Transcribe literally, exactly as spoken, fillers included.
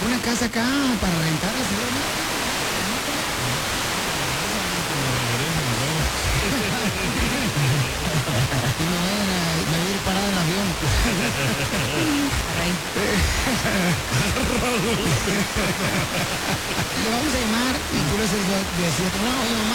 una casa acá para rentar así, ¿no? Y me vayan a, me voy a ir parado en el avión. Le vamos a llamar y tú le dices, no, oye, mamá.